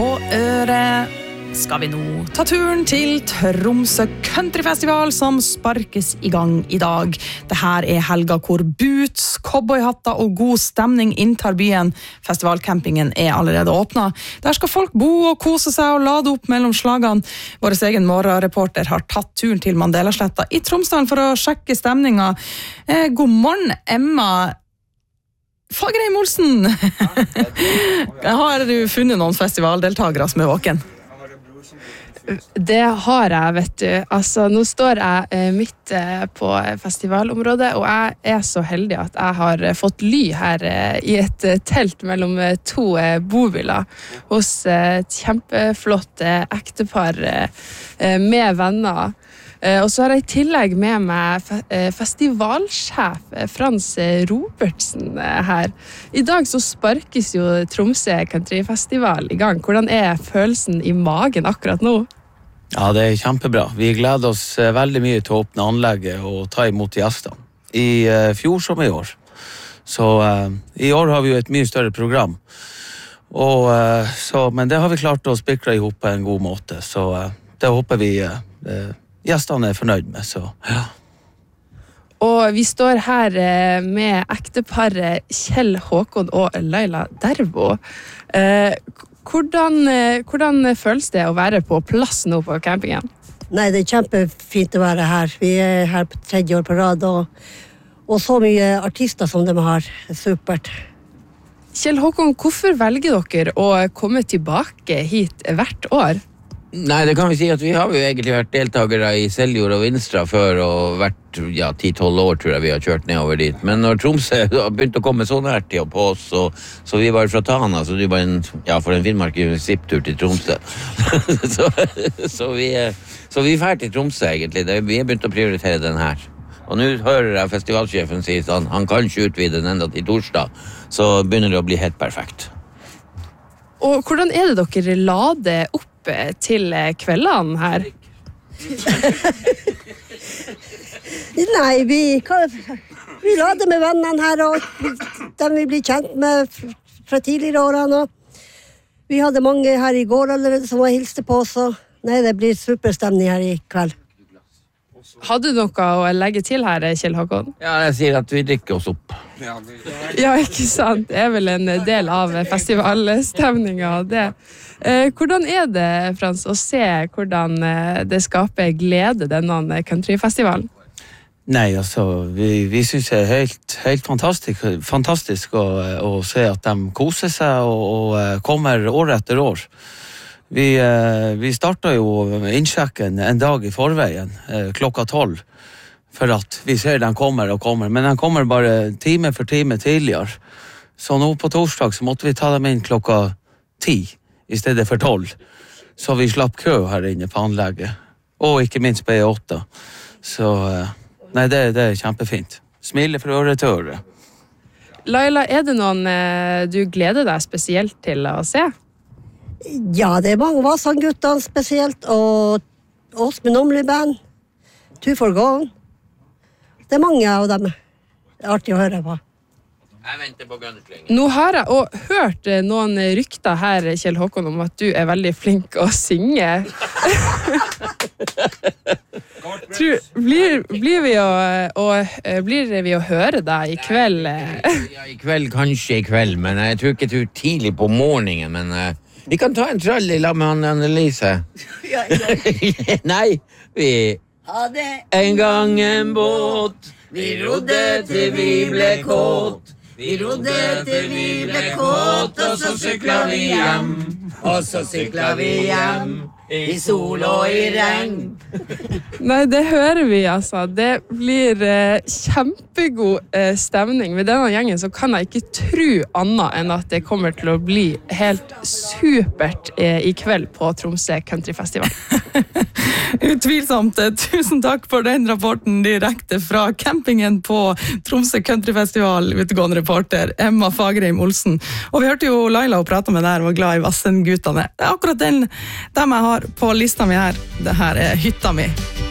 på øret skal vi nå ta turen til Tromsø Countryfestival som sparkes i gang i dag. Det her helga hvor boots, cowboyhatter og god stemning inntar byen. Festivalcampingen allerede åpnet. Der skal folk bo og kose seg og lade opp mellom slagene. Vår egen morgenreporter har tatt turen til Mandelasletta i Tromsdalen for å sjekke stemninga. God morgen, Emma Fagerheim Olsen. Har du funnet noen festivaldeltagere som våken? Det har jeg, vet du. Altså, nå står jeg midt på festivalområdet, og jeg så heldig at jeg har fått ly her i et telt mellom to bobiler hos et kjempeflott ektepar med venner. Og så har jeg i tillegg med meg festivalsjef Frans Robertsen her. I dag så sparkes jo Tromsø Countryfestival i gang. Hvordan følelsen i magen akkurat nå? Ja, det kjempebra. Vi gleder oss veldig mye til å åpne anlegget og ta imot gjestene. I fjor som i år. Så i år har vi jo et mye større program. Men det har vi klart å spikre ihop på en god måte. Så det håper vi gjestene fornøyd med. Så, ja. Og vi står her med ekteparet Kjell Håkon og Laila Derbo. Hvordan føles det å være på plass nå på campingen? Nei, det kjempefint å være her. Vi her på 3. år på rad, og så mye artister som de har. Supert. Kjell Håkon, hvorfor velger dere å komme tilbake hit hvert år? Nei, det kan vi si at vi har jo egentlig vært deltagere i Seljord og Vinstra før, og vært 10-12 år tror jeg vi har kjørt nedover dit. Men når Tromsø har begynt å komme så nært til på oss, så vi var fra Tana, så det var for en Finnmark sipptur til Tromsø. så vi fær til Tromsø egentlig. Vi har begynt å prioritere den her. Og nå hører jeg festivalsjefen si at han kan ikke utvide den enda til torsdag, så begynner det å bli helt perfekt. Og hvordan det dere lader opp til kveldene her? Nei, vi lader med vennene her, og dem vi blir kjent med fra tidligere årene. Vi hadde mange her i går allerede som var hilste på oss, så nei, det blir superstemning her i kveld. Hadde du noe å legge til her, Kjell Håkon? Ja, jeg sier at vi drikker oss opp. Ja, ikke sant? Det vel en del av festivalstemninga, det. Hvordan det, Frans, å se hvordan det skaper glede denne countryfestivalen? Nei, altså, vi synes det helt fantastisk å se at de koser seg og kommer år etter år. Vi startet jo innsjekken en dag i forveien, klokka 12, for at vi ser den kommer og kommer, men den kommer bare time for time tidligere. Så nå på torsdag så måtte vi ta dem inn klokka 10 i stedet for 12, så vi slapp kø her inne på anlegget, og ikke minst på E8. Så nei, det kjempefint. Smile fra øre til øre. Laila, det noen du gleder deg spesielt til å se? Ja, det mange Vasan-guttene spesielt, og oss med Nomli Band, Two for Gone. Det mange av dem. Det artig å høre på. Jeg venter på Gunnerslingen. Nå har jeg hørt noen rykter her, Kjell Håkon, om at du veldig flink å synge. Blir vi å høre deg i kveld? Ja, i kveld, kanskje i kveld, men jeg tror ikke tidlig på morgenen, men vi kan ta en trall i lag med Annelise. Nei, vi hadde en gang en båt, vi rodde til vi ble kåt. Vi rodde til vi ble kåt, og så sykla vi hjem. Og så sykla vi hjem, i sol og i regn. Nei, det hører vi altså. Det blir kjempegod stemning. Med denne gjengen så kan jeg ikke tro annet enn at det kommer til å bli helt supert i kveld på Tromsø Countryfestival. Utvilsomt. Tusen takk for den rapporten direkte fra campingen på Tromsø Countryfestival, utegående reporter Emma Fagerheim Olsen. Og vi hørte jo Laila og prate med der, var glad i Vassen-guttene. Det akkurat dem jeg har på lista mi her. Det her hytta mi.